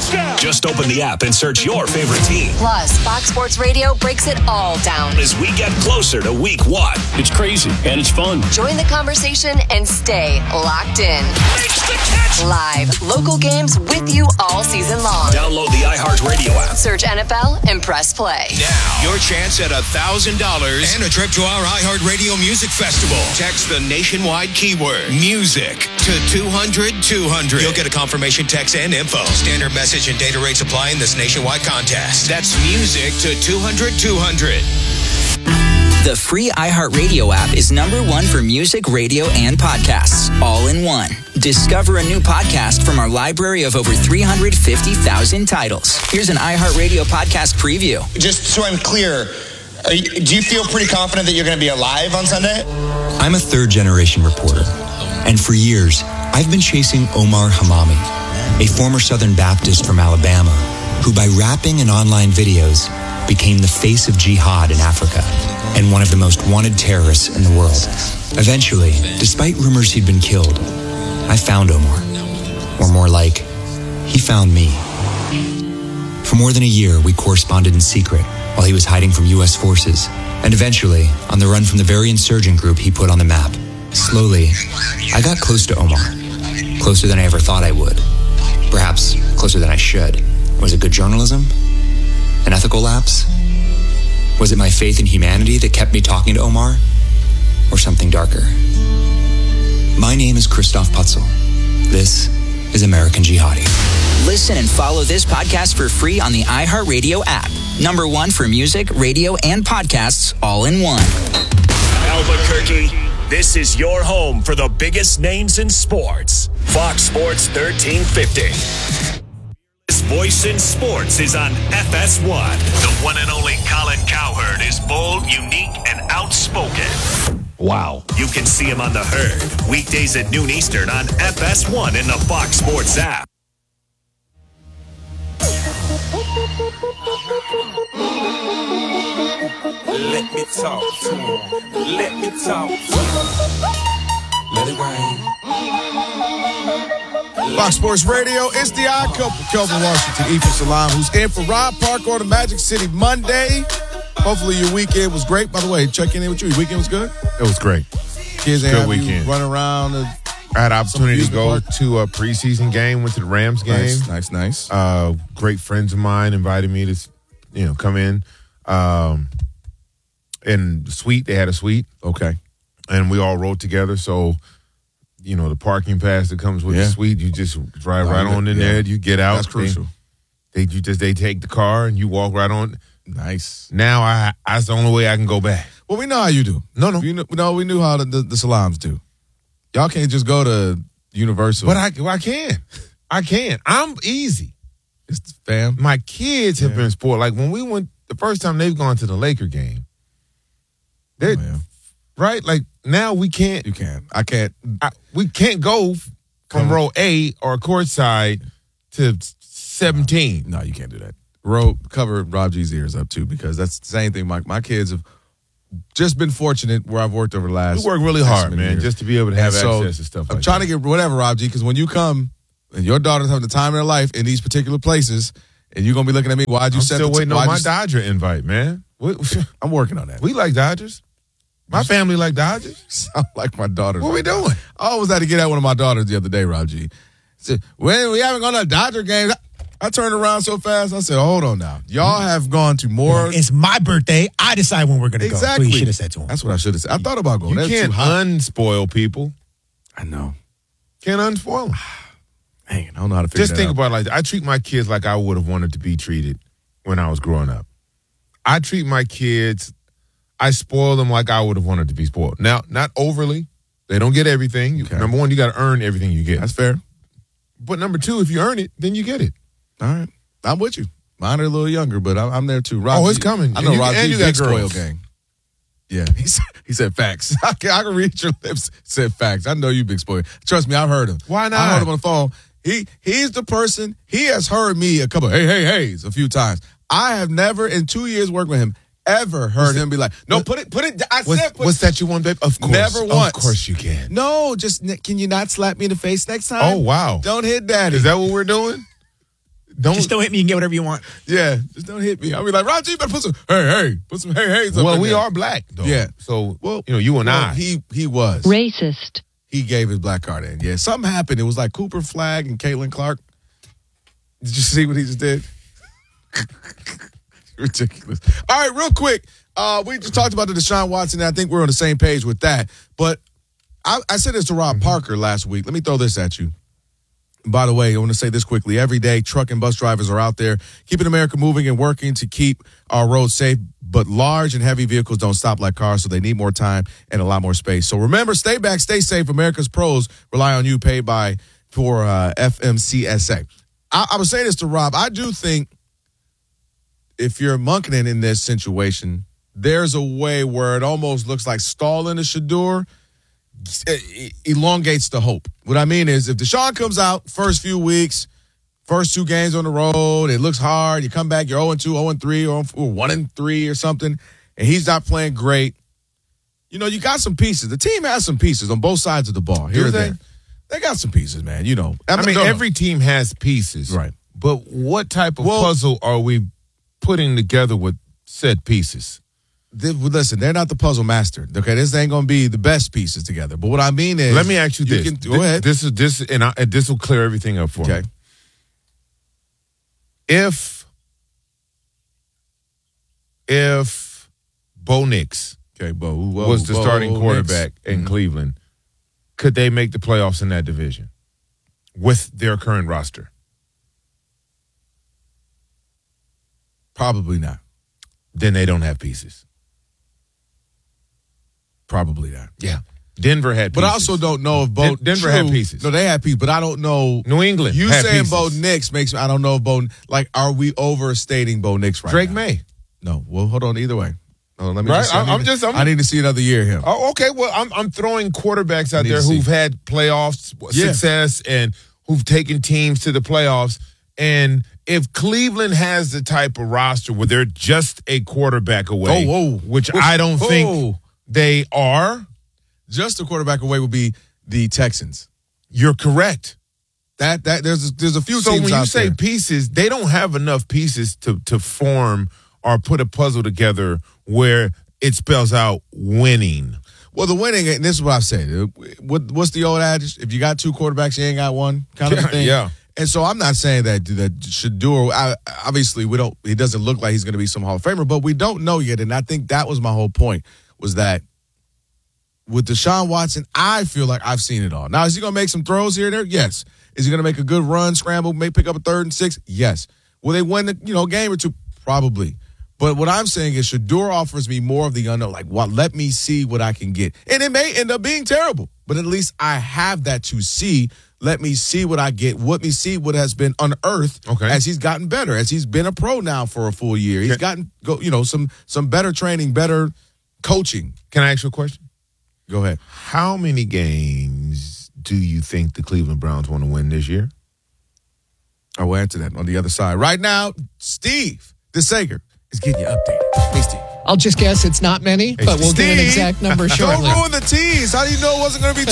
Touchdown! Just open the app and search your favorite team. Plus, Fox Sports Radio breaks it all down as we get closer to week 1. It's crazy and it's fun. Join the conversation and stay locked in. Makes the catch! Live, local games with you all season long. Download the iHeartRadio app. Search NFL and press play. Now, your chance at $1,000 and a trip to our iHeartRadio Music Festival. Text the nationwide keyword music to 200-200. You'll get a confirmation text and info. Standard message and data rates apply in this nationwide contest. That's music to 200-200. The free iHeartRadio app is #1 for music, radio, and podcasts, all in one. Discover a new podcast from our library of over 350,000 titles. Here's an iHeartRadio podcast preview. Just so I'm clear, do you feel pretty confident that you're going to be alive on Sunday? I'm a third-generation reporter, and for years, I've been chasing Omar Hamami, a former Southern Baptist from Alabama, who by rapping and online videos became the face of jihad in Africa and one of the most wanted terrorists in the world. Eventually, despite rumors he'd been killed, I found Omar. Or more like, he found me. For more than a year, we corresponded in secret while he was hiding from U.S. forces, and eventually, on the run from the very insurgent group he put on the map. Slowly, I got close to Omar. Closer than I ever thought I would. Perhaps closer than I should. Was it good journalism? An ethical lapse? Was it my faith in humanity that kept me talking to Omar? Or something darker? My name is Christoph Putzel. This is American Jihadi. Listen and follow this podcast for free on the iHeartRadio app. #1 for music, radio, and podcasts, all in one. Albuquerque, this is your home for the biggest names in sports. Fox Sports 1350. This voice in sports is on FS1. The one and only Colin Cowherd is bold, unique, and outspoken. Wow. You can see him on The Herd, weekdays at noon Eastern on FS1 in the Fox Sports app. Let me talk to him. Let me talk to him. Let it rain. Fox Sports Radio, it's the odd couple. Kelvin Washington, Ethan Salam, who's in for Rob Parker on the Magic City Monday. Hopefully your weekend was great. By the way, checking in with you. Your weekend was good? It was great. Kids ain't good have weekend. You run around. I had an opportunity to go to a preseason game, went to the Rams game. Nice. Great friends of mine invited me to, come in. In the suite, they had a suite. Okay. And we all rode together. So, the parking pass that comes with the suite, you just drive right on in there. You get out. That's crucial. They take the car and you walk right on. Nice. Now that's the only way I can go back. Well, we know how you do. No. We knew how the Salams do. Y'all can't just go to Universal. But I can. I can. I'm easy. It's the fam. My kids have been spoiled. Like when we went, the first time they've gone to the Laker game, right? Like now we can't. You can. I can't. We can't go from row A or courtside to 17. No, you can't do that. Cover Rob G's ears up too, because that's the same thing. My kids have just been fortunate where I've worked over the last. We work really hard, man, just to be able to have access to stuff like that. I'm trying to get whatever, Rob G, because when you come and your daughter's having the time of their life in these particular places, and you're going to be looking at me, why'd you I'm still waiting on my Dodger invite, man. I'm working on that. We like Dodgers. My family like Dodgers. Sound like my daughter. What we doing? I always had to get at one of my daughters the other day, Rob G. Said, when we haven't gone to Dodger games, I turned around so fast, I said, hold on now. Y'all have gone to more. It's my birthday. I decide when we're going to go. Exactly. So you should have said to him. That's what I should have said. I thought about going. You can't unspoil people. I know. Can't unspoil them. Man, I don't know how to figure Just that think out. about it like I treat my kids like I would have wanted to be treated when I was growing up. I treat my kids, I spoil them like I would have wanted to be spoiled. Now, not overly. They don't get everything. Okay. Number one, you got to earn everything you get. That's fair. But number two, if you earn it, then you get it. All right. I'm with you. Mine are a little younger, but I'm there too. Rob it's coming. I know Rob and G's you got big spoil girls. gang. Yeah, he said facts. I can read your lips. Said facts. I know you big spoil. Trust me, I've heard him. Why not? I heard him on the phone. He's the person. He has heard me a couple hey a few times. I have never in 2 years working with him ever heard him be like, no, put it. What's that you want, babe? Of course. Never once. Of course you can. No, just can you not slap me in the face next time? Oh, wow. Don't hit daddy. Is that what we're doing? Just don't hit me. You can get whatever you want. Yeah, just don't hit me. I'll be like, Roger, you better put some hey-heys up Well, in we there. are black, though. Yeah. So, you and I. He was. Racist. He gave his black card in. Yeah, something happened. It was like Cooper Flagg and Caitlin Clark. Did you see what he just did? Ridiculous. All right, real quick. We just talked about the Deshaun Watson, and I think we're on the same page with that. But I said this to Rob Parker last week. Let me throw this at you. By the way, I want to say this quickly. Every day, truck and bus drivers are out there keeping America moving and working to keep our roads safe. But large and heavy vehicles don't stop like cars, so they need more time and a lot more space. So remember, stay back, stay safe. America's pros rely on you, paid by for FMCSA. I was saying this to Rob. I do think if you're Monkenin in this situation, there's a way where it almost looks like stalling the Shedeur elongates the hope. What I mean is if Deshaun comes out first few weeks, first 2 games on the road, it looks hard. You come back, you're 0-2, 0-3, or 1-3 or something, and he's not playing great. You got some pieces. The team has some pieces on both sides of the ball. Here and there. They got some pieces, man. Every team has pieces. Right. But what type of puzzle are we putting together with said pieces? Listen, they're not the puzzle master. Okay, this ain't going to be the best pieces together. But what I mean is, let me ask you this. Go ahead. This will clear everything up for me. If Bo Nix, was the starting quarterback in Cleveland, could they make the playoffs in that division with their current roster? Probably not. Then they don't have pieces. Probably not. Yeah. Denver had pieces. But I also don't know if Bo... Denver had pieces. No, they had pieces, but I don't know... New England You had saying pieces. Bo Nix makes me... I don't know if Bo... Like, are we overstating Bo Nix right Drake now? May. No. Well, hold on. Either way. Hold on, let me Right? I need to see another year of him. Oh, okay. Well, I'm throwing quarterbacks out there who've had playoffs success and who've taken teams to the playoffs. And if Cleveland has the type of roster where they're just a quarterback away, which I don't think they are. Just a quarterback away would be the Texans. You're correct. That there's a few so teams when you out say there. pieces, they don't have enough pieces to form or put a puzzle together where it spells out winning. Well, the winning, and this is what I've said. What's the old adage? If you got 2 quarterbacks, you ain't got one kind of thing. Yeah. And so I'm not saying that Shedeur, obviously he doesn't look like he's going to be some Hall of Famer, but we don't know yet. And I think that was my whole point, was that with Deshaun Watson, I feel like I've seen it all. Now, is he going to make some throws here and there? Yes. Is he going to make a good run, scramble, pick up a 3rd and 6? Yes. Will they win the game or 2? Probably. But what I'm saying is Shedeur offers me more of the unknown. Like, let me see what I can get. And it may end up being terrible, but at least I have that to see. Let me see what I get. Let me see what has been unearthed as he's gotten better, as he's been a pro now for a full year. He's gotten some better training, better coaching. Can I ask you a question? Go ahead. How many games do you think the Cleveland Browns want to win this year? I will answer that on the other side. Right now, Steve DeSager is getting you updated. Hey, Steve. I'll just guess it's not many, but we'll give an exact number shortly. Don't ruin the tease. How do you know it wasn't going to be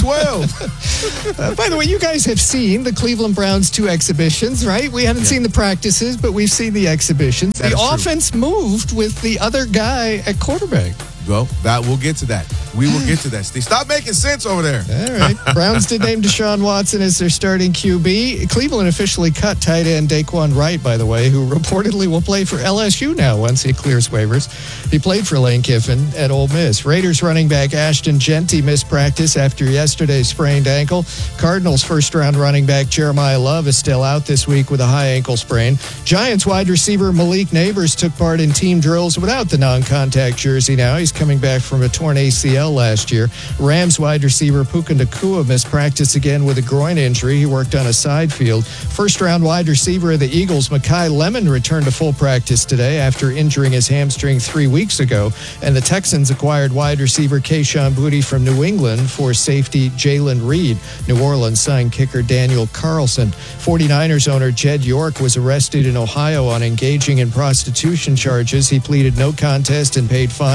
12? By the way, you guys have seen the Cleveland Browns 2 exhibitions, right? We haven't seen the practices, but we've seen the exhibitions. That's the true. offense moved with the other guy at quarterback. Well, we'll get to that. We will get to that, Steve. Stop making sense over there. All right. Browns did name Deshaun Watson as their starting QB. Cleveland officially cut tight end Daquan Wright, by the way, who reportedly will play for LSU now once he clears waivers. He played for Lane Kiffin at Ole Miss. Raiders running back Ashton Genty missed practice after yesterday's sprained ankle. Cardinals first-round running back Jeremiah Love is still out this week with a high ankle sprain. Giants wide receiver Malik Neighbors took part in team drills without the non-contact jersey now. He's coming back from a torn ACL last year. Rams wide receiver Puka Nacua missed practice again with a groin injury. He worked on a side field. First-round wide receiver of the Eagles, Mekhi Lemon, returned to full practice today after injuring his hamstring 3 weeks ago. And the Texans acquired wide receiver Kayshon Boutte from New England for safety Jalen Reed. New Orleans signed kicker Daniel Carlson. 49ers owner Jed York was arrested in Ohio on engaging in prostitution charges. He pleaded no contest and paid fines and got a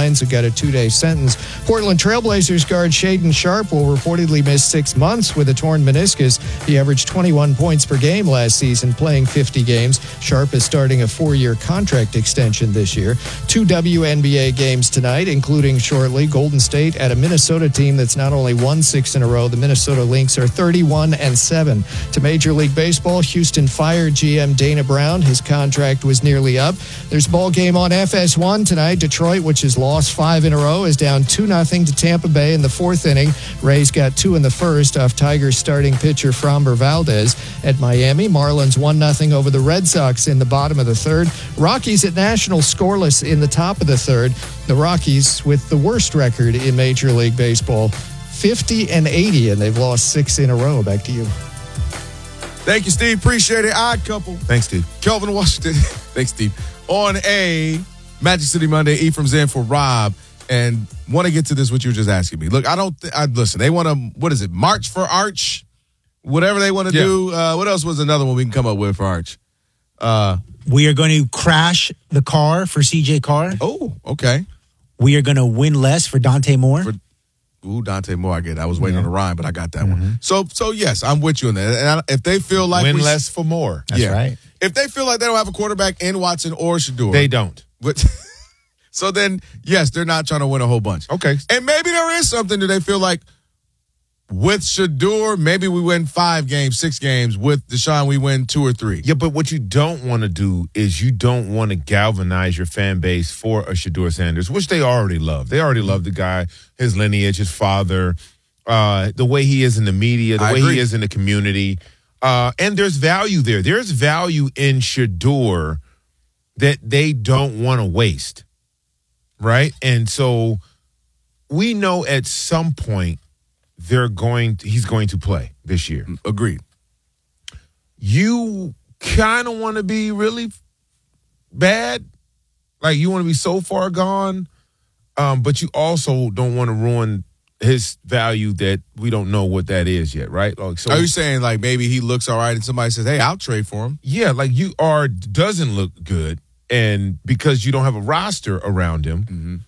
a 2-day sentence. Portland Trailblazers guard Shaedon Sharpe will reportedly miss 6 months with a torn meniscus. He averaged 21 points per game last season, playing 50 games. Sharpe is starting a 4-year contract extension this year. 2 WNBA games tonight, including shortly Golden State at a Minnesota team that's not only won 6 in a row. The Minnesota Lynx are 31-7. To Major League Baseball, Houston fired GM Dana Brown. His contract was nearly up. There's a ball game on FS1 tonight. Detroit, which has lost 5 in a row, is down 2-0 to Tampa Bay in the 4th inning. Rays got 2 in the 1st off Tigers starting pitcher Framber Valdez. At Miami, Marlins 1-0 over the Red Sox in the bottom of the 3rd. Rockies at Nationals scoreless in the top of the 3rd. The Rockies with the worst record in Major League Baseball, 50-80, and they've lost 6 in a row. Back to you. Thank you, Steve. Appreciate it. Odd couple. Thanks, Steve. Kelvin Washington. Thanks, Steve. On a Magic City Monday, Ephraim's in for Rob, and want to get to this, what you were just asking me. Look, listen, they want to, what is it, March for Arch? Whatever they want to do. What else was another one we can come up with for Arch? We are going to crash the car for CJ Carr. Oh, okay. We are going to win less for Dante Moore. Dante Moore, I get it. I was waiting on the rhyme, but I got that one. So yes, I'm with you on that. And if they feel like win less for more. That's right. If they feel like they don't have a quarterback in Watson or Shedeur. They don't. But so then, yes, they're not trying to win a whole bunch. Okay. And maybe there is something that they feel like with Shedeur, maybe we win 5 games, 6 games. With Deshaun, we win 2 or 3. Yeah, but what you don't want to do is you don't want to galvanize your fan base for a Shedeur Sanders, which they already love. They already love the guy, his lineage, his father, the way he is in the media, the way he is in the community. And there's value there. There's value in Shedeur that they don't want to waste, right? And so we know at some point he's going to play this year. Agreed. You kind of want to be really bad, like you want to be so far gone, but you also don't want to ruin his value that we don't know what that is yet, right? Like, so, are you saying like maybe he looks all right and somebody says, hey, I'll trade for him? Yeah, like doesn't look good, and because you don't have a roster around him,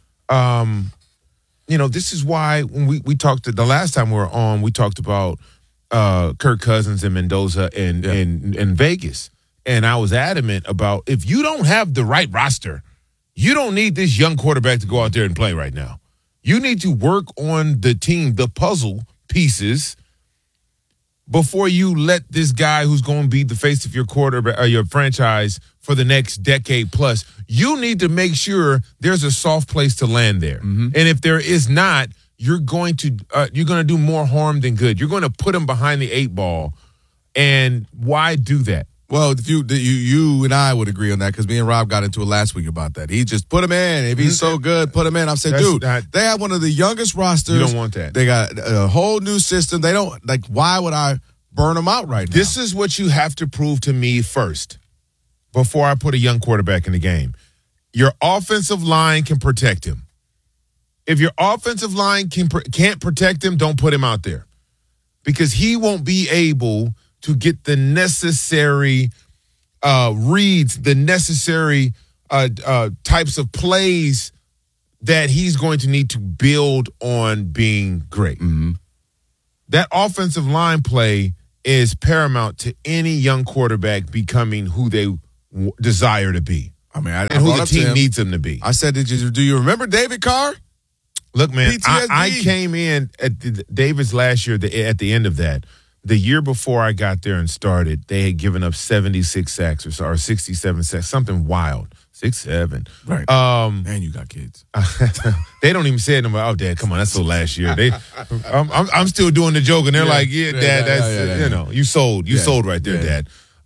this is why when we talked the last time we were on, we talked about Kirk Cousins and Mendoza and Vegas. And I was adamant about if you don't have the right roster, you don't need this young quarterback to go out there and play right now. You need to work on the team, the puzzle pieces, before you let this guy who's going to be the face of your quarterback or your franchise for the next decade plus. You need to make sure there's a soft place to land there. And if there is not, you're going to do more harm than good. You're going to put him behind the 8 ball. And why do that? Well, if you and I would agree on that, because me and Rob got into it last week about that. He just put him in. If he's so good, put him in. I said, they have one of the youngest rosters. You don't want that. They got a whole new system. They don't, like, why would I burn them out right now? This is what you have to prove to me first before I put a young quarterback in the game. Your offensive line can protect him. If your offensive line can't protect him, don't put him out there, because he won't be able to get the necessary reads, the necessary types of plays that he's going to need to build on being great. That offensive line play is paramount to any young quarterback becoming who they desire to be. I mean, and who the team needs them to be. I said, do you remember David Carr? Look, man, I came in at David's last year at the end of that. The year before I got there and started, they had given up 76 sacks or 67 sacks, something wild. 6-7. Right. And you got kids. They don't even say it. I'm like, oh, Dad, come on, that's so last year. I'm still doing the joke, and they're like, Dad, that's you sold right there, Dad.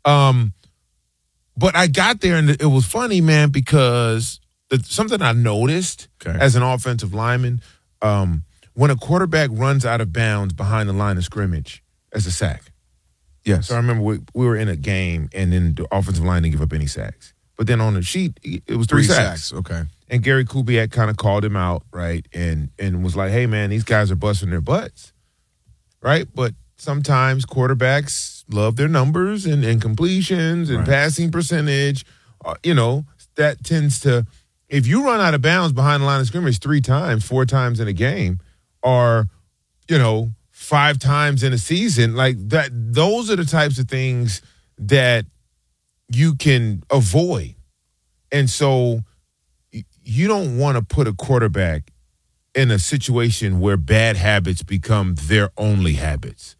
But I got there, and it was funny, man, because something I noticed as an offensive lineman, when a quarterback runs out of bounds behind the line of scrimmage, as a sack. Yes. So I remember we were in a game, and then the offensive line didn't give up any sacks. But then on the sheet, it was 3 sacks. Okay. And Gary Kubiak kind of called him out, right, and was like, hey, man, these guys are busting their butts, right? But sometimes quarterbacks love their numbers and completions and passing percentage. That tends to if you run out of bounds behind the line of scrimmage 3 times, 4 times in a game, or, 5 times in a season, like that, those are the types of things that you can avoid. And so you don't want to put a quarterback in a situation where bad habits become their only habits.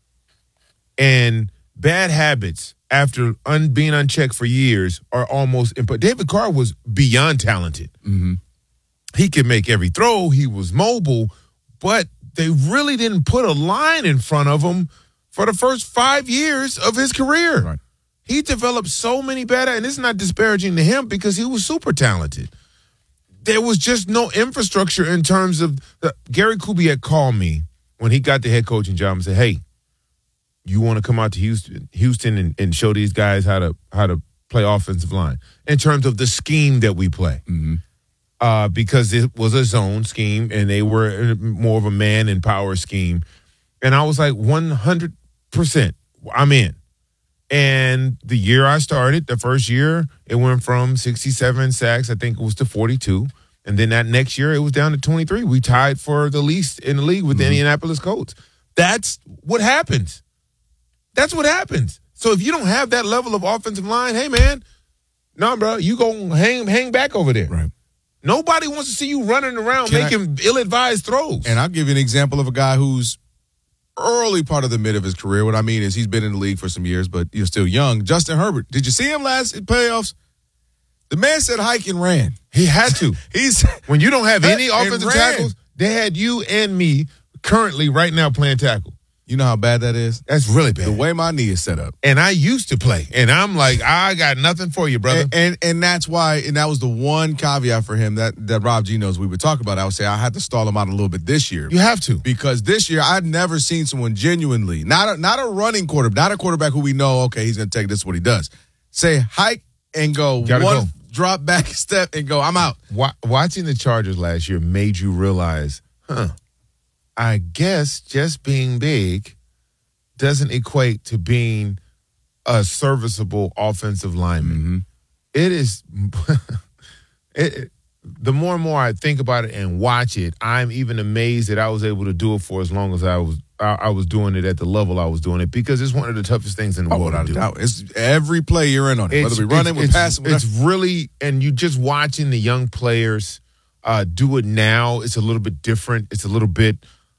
And bad habits, after being unchecked for years, are almost impossible. David Carr was beyond talented. Mm-hmm. He could make every throw. He was mobile, but they really didn't put a line in front of him for the first 5 years of his career. Right. He developed so many bad, and it's not disparaging to him because he was super talented. There was just no infrastructure in terms of Gary Kubiak called me when he got the head coaching job and said, "Hey, you want to come out to Houston and show these guys how to play offensive line in terms of the scheme that we play." Mm-hmm. Because it was a zone scheme and they were more of a man and power scheme. And I was like, 100%, I'm in. And the year I started, the first year, it went from 67 sacks, I think it was, to 42. And then that next year, it was down to 23. We tied for the least in the league with the Indianapolis Colts. That's what happens. That's what happens. So if you don't have that level of offensive line, hey, man, no, bro, you go hang back over there. Right. Nobody wants to see you running around making ill-advised throws. And I'll give you an example of a guy who's early part of the mid of his career. What I mean is he's been in the league for some years, but you're still young. Justin Herbert. Did you see him last in playoffs? The man said hike and ran. He had to. When you don't have any offensive tackles, they had you and me currently right now playing tackle. You know how bad that is? That's really bad. The way my knee is set up. And I used to play. And I'm like, I got nothing for you, brother. And that's why, and that was the one caveat for him that Rob G knows we would talk about. I would say I had to stall him out a little bit this year. You have to. Because this year I'd never seen someone genuinely, not a running quarterback, not a quarterback who we know, okay, he's going to take this what he does. Say hike and go drop back step and go, I'm out. Watching the Chargers last year made you realize, I guess just being big doesn't equate to being a serviceable offensive lineman. Mm-hmm. It is the more and more I think about it and watch it, I'm even amazed that I was able to do it for as long as I was doing it at the level I was doing it, because it's one of the toughest things in the world to do. Doubt. It's every play you're in on it, whether we running, we're passing. It's really, and you just watching the young players do it now. It's a little bit different. It's a little bit,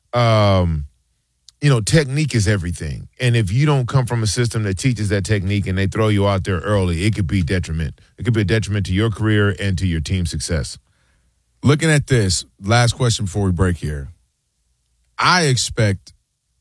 technique is everything. And if you don't come from a system that teaches that technique and they throw you out there early, it could be detriment. It could be a detriment to your career and to your team's success. Looking at this, last question before we break here. I expect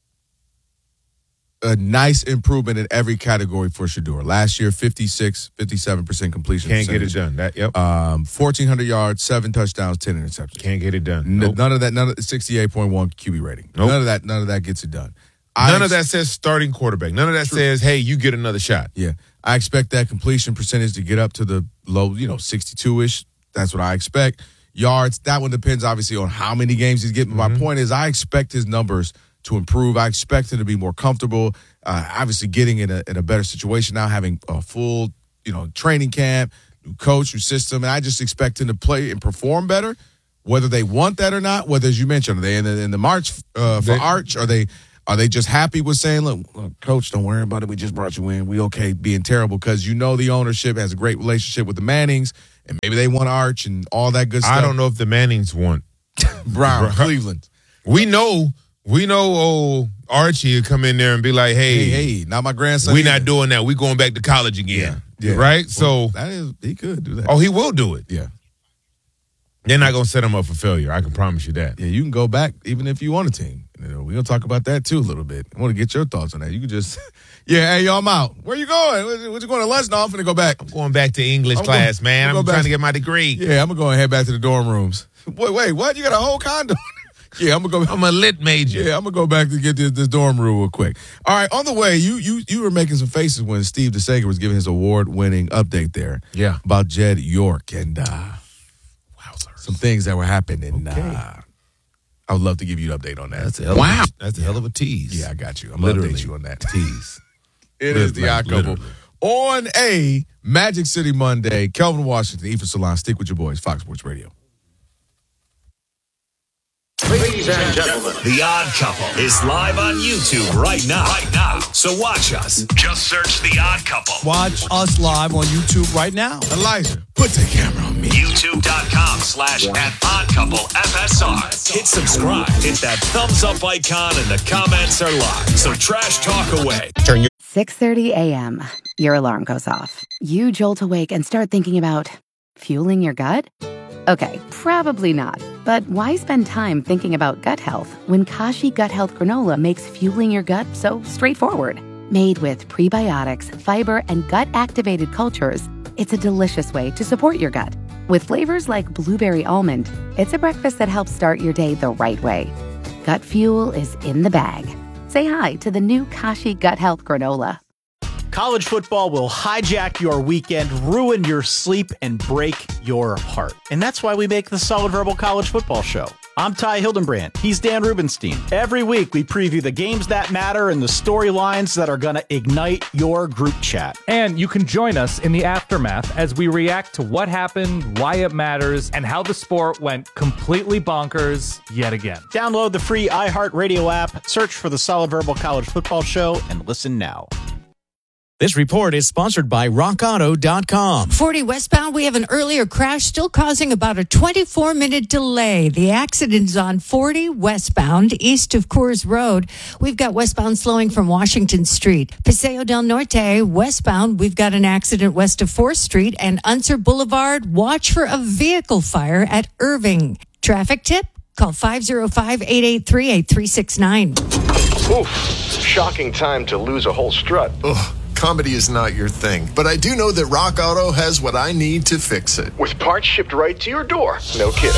a nice improvement in every category for Shedeur. Last year, 57% completion Can't percentage. get it done. 1,400 yards, 7 touchdowns, 10 interceptions. Can't get it done. Nope. None of that. 68.1 QB rating. Nope. None of that gets it done. None of that says starting quarterback. None of that says, hey, you get another shot. Yeah. I expect that completion percentage to get up to the low, 62-ish. That's what I expect. Yards, that one depends obviously on how many games he's getting. My point is I expect his numbers to improve. I expect him to be more comfortable, obviously getting in a better situation now, having a full, training camp, new coach, new system, and I just expect him to play and perform better, whether they want that or not, whether, as you mentioned, are they in the march for Arch? Are they just happy with saying, look, coach, don't worry about it. We just brought you in. We okay being terrible, because the ownership has a great relationship with the Mannings, and maybe they want Arch and all that good stuff. I don't know if the Mannings want Brown, Cleveland. We know old Archie would come in there and be like, hey, not my grandson. We're not doing that. We're going back to college again. Yeah. Right? Well, he could do that. Oh, he will do it. Yeah. They're not going to set him up for failure. I can promise you that. Yeah, you can go back even if you want a team. We're going to talk about that too a little bit. I want to get your thoughts on that. You can just, hey, yo, I'm out. Where you going? What you going to lunch? No, I'm finna go back. I'm going back to English class, man. I'm trying to get my degree. Yeah, I'm going to go and head back to the dorm rooms. Wait, what? You got a whole condo? Yeah, I'm a lit major. Yeah, I'm gonna go back to get this dorm room real quick. All right, on the way, you were making some faces when Steve DeSager was giving his award-winning update there. Yeah, about Jed York and some things that were happening. Okay. I would love to give you an update on that. That's a hell of a tease. Yeah, I got you. I'm gonna update you on that tease. It is the Odd Couple on a Magic City Monday. Kelvin Washington, Ethan Salon. Stick with your boys. Fox Sports Radio. Ladies and gentlemen, The Odd Couple is live on YouTube right now. So watch us. Just search The Odd Couple. Watch us live on YouTube right now. Elijah, put the camera on me. YouTube.com/@oddcouplefsr. Hit subscribe. Hit that thumbs up icon and the comments are live. So trash talk away. 6:30 a.m. Your alarm goes off. You jolt awake and start thinking about fueling your gut? Okay, probably not. But why spend time thinking about gut health when Kashi Gut Health Granola makes fueling your gut so straightforward? Made with prebiotics, fiber, and gut-activated cultures, it's a delicious way to support your gut. With flavors like blueberry almond, it's a breakfast that helps start your day the right way. Gut fuel is in the bag. Say hi to the new Kashi Gut Health Granola. College football will hijack your weekend, ruin your sleep, and break your heart. And that's why we make the Solid Verbal College Football Show. I'm Ty Hildenbrand. He's Dan Rubenstein. Every week, we preview the games that matter and the storylines that are going to ignite your group chat. And you can join us in the aftermath as we react to what happened, why it matters, and how the sport went completely bonkers yet again. Download the free iHeartRadio app, search for the Solid Verbal College Football Show, and listen now. This report is sponsored by RockAuto.com. 40 westbound, we have an earlier crash still causing about a 24-minute delay. The accident is on 40 westbound, east of Coors Road. We've got westbound slowing from Washington Street. Paseo del Norte, westbound, we've got an accident west of 4th Street. And Unser Boulevard, watch for a vehicle fire at Irving. Traffic tip? Call 505-883-8369. Oof, shocking time to lose a whole strut. Ugh. Comedy is not your thing, but I do know that Rock Auto has what I need to fix it. With parts shipped right to your door. No kidding.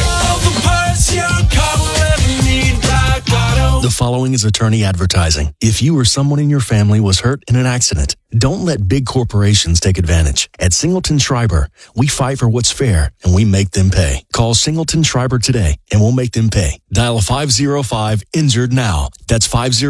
The following is attorney advertising. If you or someone in your family was hurt in an accident, don't let big corporations take advantage. At Singleton Schreiber, we fight for what's fair and we make them pay. Call Singleton Schreiber today and we'll make them pay. Dial 505-INJURED now. That's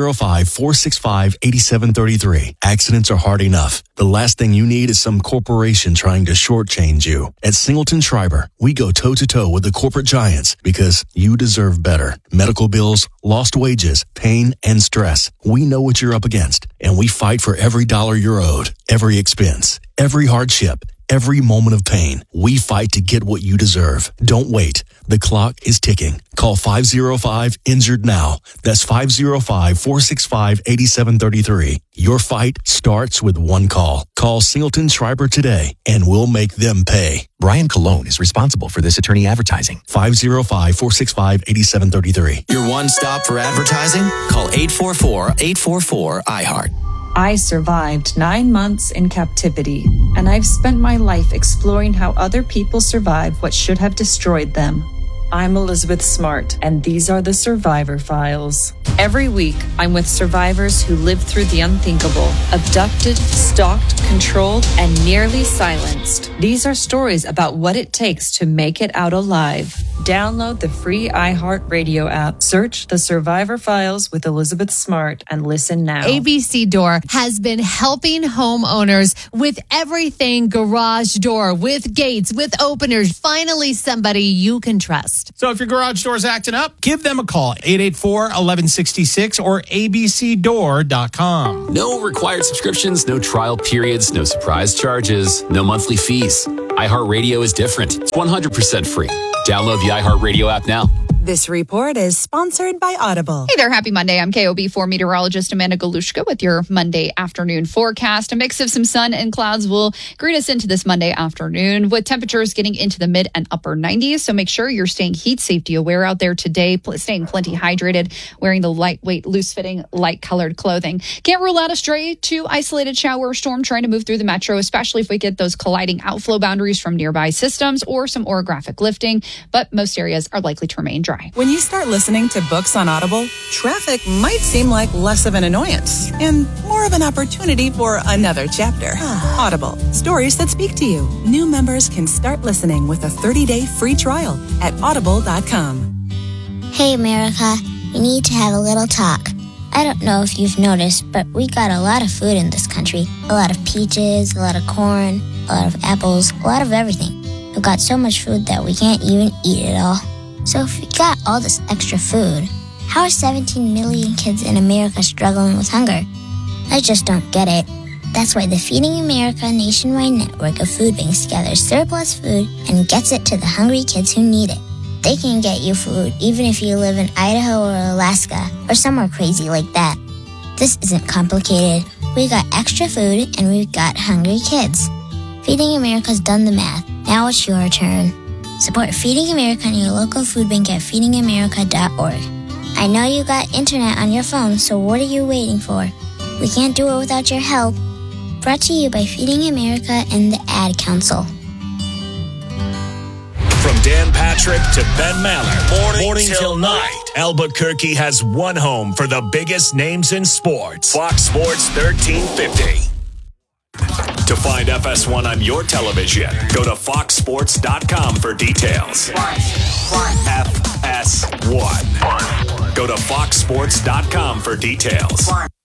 505-465-8733. Accidents are hard enough. The last thing you need is some corporation trying to shortchange you. At Singleton Schreiber, we go toe-to-toe with the corporate giants because you deserve better. Medical bills, lost wages, pain, and stress. We know what you're up against, and we fight for every dollar you're owed, every expense, every hardship, every moment of pain. We fight to get what you deserve. Don't wait. The clock is ticking. Call 505-INJURED now. That's 505-465-8733. Your fight starts with one call. Call Singleton Schreiber today, and we'll make them pay. Brian Colon is responsible for this attorney advertising. 505-465-8733. Your one stop for advertising? Call 844-844-iHeart. I survived 9 months in captivity, and I've spent my life exploring how other people survive what should have destroyed them. I'm Elizabeth Smart, and these are the Survivor Files. Every week, I'm with survivors who lived through the unthinkable, abducted, stalked, controlled, and nearly silenced. These are stories about what it takes to make it out alive. Download the free iHeartRadio app. Search The Survivor Files with Elizabeth Smart and listen now. ABC Door has been helping homeowners with everything garage door, with gates, with openers. Finally, somebody you can trust. So if your garage door is acting up, give them a call, 884-1166 or abcdoor.com. No required subscriptions, no trial periods, no surprise charges, no monthly fees. iHeartRadio is different. It's 100% free. Download the iHeartRadio app now. This report is sponsored by Audible. Hey there, happy Monday. I'm KOB4 meteorologist Amanda Galushka with your Monday afternoon forecast. A mix of some sun and clouds will greet us into this Monday afternoon with temperatures getting into the mid and upper 90s. So make sure you're staying heat safety aware out there today, staying plenty hydrated, wearing the lightweight, loose-fitting, light-colored clothing. Can't rule out a stray to isolated shower or storm trying to move through the metro, especially if we get those colliding outflow boundaries from nearby systems or some orographic lifting. But most areas are likely to remain dry. When you start listening to books on Audible, traffic might seem like less of an annoyance and more of an opportunity for another chapter. Audible, stories that speak to you. New members can start listening with a 30-day free trial at audible.com. Hey, America, we need to have a little talk. I don't know if you've noticed, but we got a lot of food in this country. A lot of peaches, a lot of corn, a lot of apples, a lot of everything. We've got so much food that we can't even eat it all. So if we got all this extra food, how are 17 million kids in America struggling with hunger? I just don't get it. That's why the Feeding America nationwide network of food banks gathers surplus food and gets it to the hungry kids who need it. They can get you food even if you live in Idaho or Alaska or somewhere crazy like that. This isn't complicated. We got extra food and we've got hungry kids. Feeding America's done the math. Now it's your turn. Support Feeding America and your local food bank at feedingamerica.org. I know you got internet on your phone, so what are you waiting for? We can't do it without your help. Brought to you by Feeding America and the Ad Council. From Dan Patrick to Ben Maller, morning till night, Albuquerque has one home for the biggest names in sports. Fox Sports 1350. To find FS1 on your television, go to foxsports.com for details. FS1. Go to foxsports.com for details.